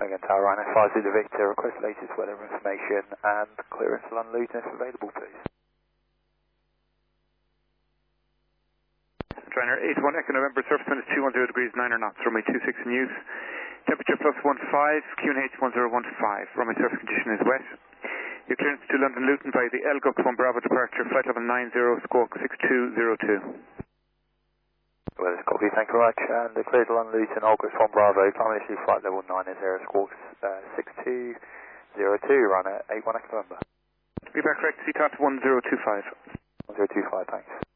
Again, Tower Rhino 5 Zulu Victor, request latest weather information and clearance to London Luton if available, please. Trainer 81 Echo November, surface wind is 210 degrees, 9 knots, runway 26 in use. Temperature +15, QNH 1015, runway surface condition is wet. Your clearance to London Luton by the Elguk 1 Bravo departure, flight level 90, squawk 6202. Well, this copy, thank you very much. And the clear to London Luton, August 1 Bravo, climb initially flight level 90, squawk 6202, run at 81 Echo November. Be back correct, CTOT 1025. 1025, thanks.